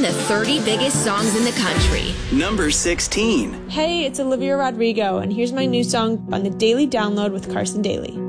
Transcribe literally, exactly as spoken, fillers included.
the thirty biggest songs in the country. Number sixteen. Hey, it's Olivia Rodrigo, and here's my new song on the Daily Download with Carson Daly.